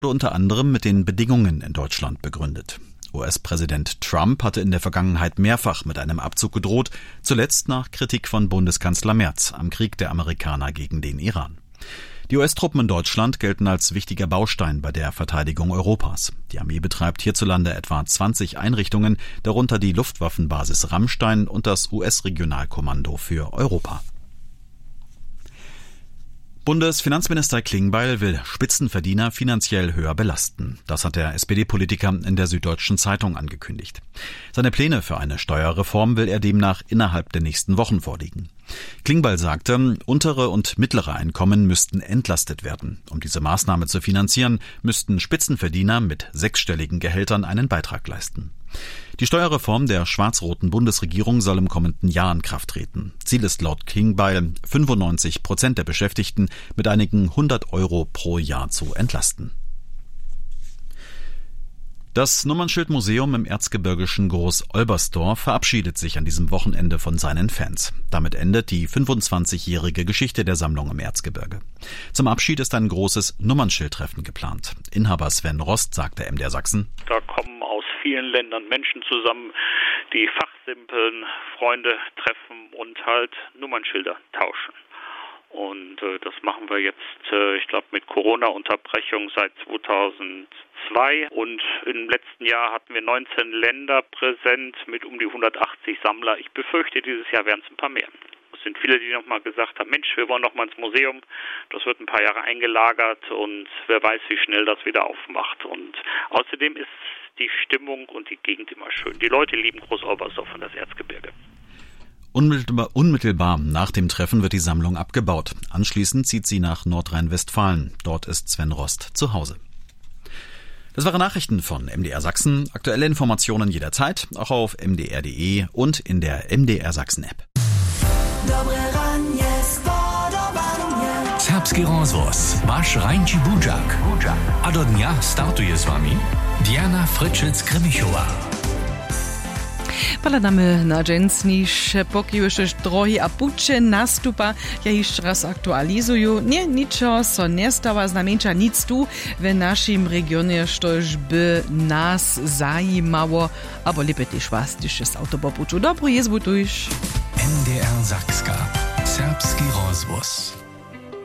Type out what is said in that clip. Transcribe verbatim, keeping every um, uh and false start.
wurde unter anderem mit den Bedingungen in Deutschland begründet. U S-Präsident Trump hatte in der Vergangenheit mehrfach mit einem Abzug gedroht, zuletzt nach Kritik von Bundeskanzler Merz am Krieg der Amerikaner gegen den Iran. Die U S-Truppen in Deutschland gelten als wichtiger Baustein bei der Verteidigung Europas. Die Armee betreibt hierzulande etwa zwanzig Einrichtungen, darunter die Luftwaffenbasis Ramstein und das U S-Regionalkommando für Europa. Bundesfinanzminister Klingbeil will Spitzenverdiener finanziell höher belasten. Das hat der S P D-Politiker in der Süddeutschen Zeitung angekündigt. Seine Pläne für eine Steuerreform will er demnach innerhalb der nächsten Wochen vorlegen. Klingbeil sagte, untere und mittlere Einkommen müssten entlastet werden. Um diese Maßnahme zu finanzieren, müssten Spitzenverdiener mit sechsstelligen Gehältern einen Beitrag leisten. Die Steuerreform der schwarz-roten Bundesregierung soll im kommenden Jahr in Kraft treten. Ziel ist laut Klingbeil, fünfundneunzig Prozent der Beschäftigten mit einigen hundert Euro pro Jahr zu entlasten. Das Nummernschildmuseum im erzgebirgischen Groß-Olbersdorf verabschiedet sich an diesem Wochenende von seinen Fans. Damit endet die fünfundzwanzigjährige Geschichte der Sammlung im Erzgebirge. Zum Abschied ist ein großes Nummernschildtreffen geplant. Inhaber Sven Rost sagte M D R Sachsen: Da kommen aus vielen Ländern Menschen zusammen, die fachsimpeln, Freunde treffen und halt Nummernschilder tauschen. Und äh, das machen wir jetzt, äh, ich glaube, mit Corona-Unterbrechung seit zweitausendzwei. Und im letzten Jahr hatten wir neunzehn Länder präsent mit um die hundertachtzig Sammler. Ich befürchte, dieses Jahr werden es ein paar mehr. Es sind viele, die nochmal gesagt haben, Mensch, wir wollen nochmal ins Museum. Das wird ein paar Jahre eingelagert und wer weiß, wie schnell das wieder aufmacht. Und außerdem ist die Stimmung und die Gegend immer schön. Die Leute lieben Groß-Olbersdorf und das Erzgebirge. Unmittelbar, unmittelbar nach dem Treffen wird die Sammlung abgebaut. Anschließend zieht sie nach Nordrhein-Westfalen. Dort ist Sven Rost zu Hause. Das waren Nachrichten von M D R Sachsen. Aktuelle Informationen jederzeit, auch auf m d r punkt d e und in der M D R Sachsen App. Serbski rozvoz, wasz Rańczy Budzak. A do dnia startuje z wami Diana Fryczec-Grymichowa. Paladamy na dżęsnisz, poki już drogi a pucze nastupa, ja jeszcze raz aktualizuję. Nie, niczo so nie stała znamieńcza nic tu w naszym regionie, sztoż by nas zajimało, albo lepiej też was, też jest autobopuczu. Dobry jest, bo tu już. M D R Sakska, Serbski rozvoz.